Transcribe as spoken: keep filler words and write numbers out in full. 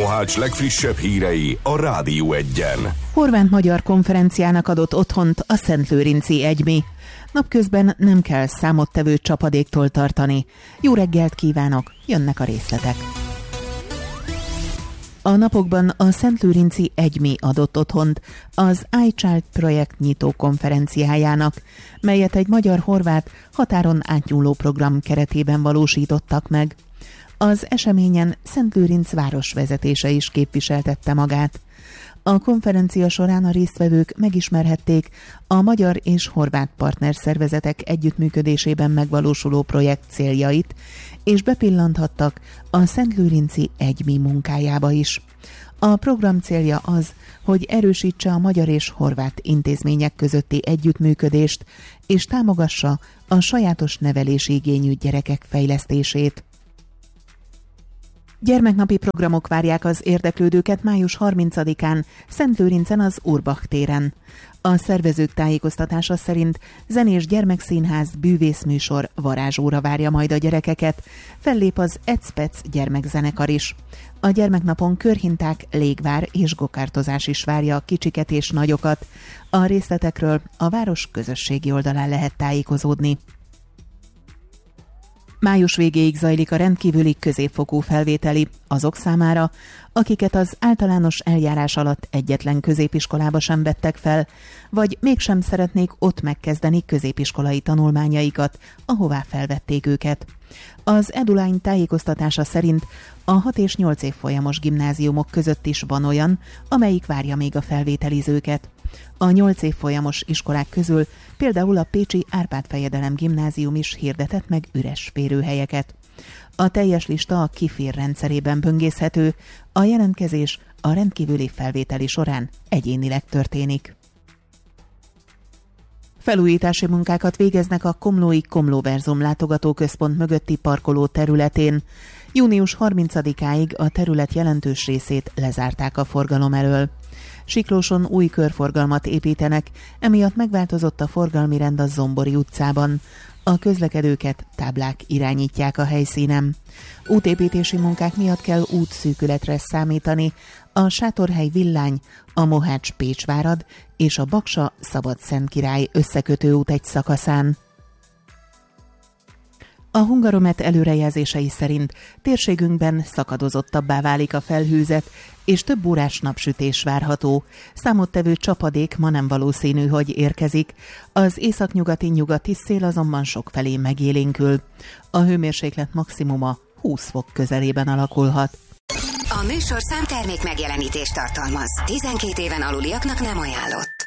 Mohács legfrissebb hírei a Rádió Egyen. Horvát-magyar konferenciának adott otthont a Szentlőrinci Egymi. Napközben nem kell számottevő csapadéktól tartani. Jó reggelt kívánok, jönnek a részletek. A napokban a Szentlőrinci Egymi adott otthont az iChild projekt nyitó konferenciájának, melyet egy magyar-horvát határon átnyúló program keretében valósítottak meg. Az eseményen Szentlőrinc városvezetése is képviseltette magát. A konferencia során a résztvevők megismerhették a magyar és horvát partnerszervezetek együttműködésében megvalósuló projekt céljait, és bepillanthattak a Szentlőrinci Egymi munkájába is. A program célja az, hogy erősítse a magyar és horvát intézmények közötti együttműködést, és támogassa a sajátos nevelési igényű gyerekek fejlesztését. Gyermeknapi programok várják az érdeklődőket május harmincadikán Szentlőrincen az Urbach téren. A szervezők tájékoztatása szerint zenés gyermekszínház bűvészműsor varázsóra várja majd a gyerekeket, fellép az Ecpec gyermekzenekar is. A gyermeknapon körhinták, légvár és gokártozás is várja a kicsiket és nagyokat. A részletekről a város közösségi oldalán lehet tájékozódni. Május végéig zajlik a rendkívüli középfokú felvételi azok számára, akiket az általános eljárás alatt egyetlen középiskolába sem vettek fel, vagy mégsem szeretnék ott megkezdeni középiskolai tanulmányaikat, ahová felvették őket. Az EduLine tájékoztatása szerint a hat és nyolc évfolyamos gimnáziumok között is van olyan, amelyik várja még a felvételizőket. A nyolc évfolyamos iskolák közül például a pécsi Árpád-fejedelem gimnázium is hirdetett meg üres férőhelyeket. A teljes lista a Kifér rendszerében böngészhető, a jelentkezés a rendkívüli felvételi során egyénileg történik. Felújítási munkákat végeznek a komlói Komlóverzum látogatóközpont mögötti parkoló területén. június harmincadikáig a terület jelentős részét lezárták a forgalom elől. Siklóson új körforgalmat építenek, emiatt megváltozott a forgalmi rend a Zombori utcában. A közlekedőket táblák irányítják a helyszínen. Útépítési munkák miatt kell útszűkületre számítani a Sátorhely Villány, a Mohács-Pécsvárad és a Baksa-Szabadszentkirály összekötő út egy szakaszán. A Hungaromet előrejelzései szerint térségünkben szakadozottabbá válik a felhőzet, és több órás napsütés várható. Számottevő csapadék ma nem valószínű, hogy érkezik. Az északnyugati nyugati szél azonban sokfelé megélénkül. A hőmérséklet maximuma húsz fok közelében alakulhat. A műsorszám termék megjelenítést tartalmaz. tizenkét éven aluliaknak nem ajánlott.